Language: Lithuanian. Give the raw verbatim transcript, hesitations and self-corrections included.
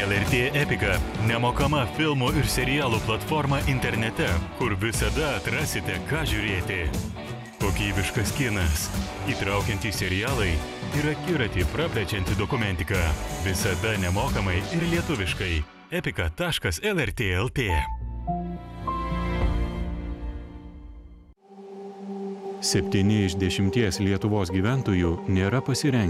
L R T Epika – nemokama filmų ir serialų platforma internete, kur visada atrasite, ką žiūrėti. Kokybiškas kinas, įtraukiantys serialai ir akiratį praplečianti dokumentika. Visada nemokamai ir lietuviškai. epika taškas L R T L T. Septyni iš dešimties Lietuvos gyventojų nėra pasirengę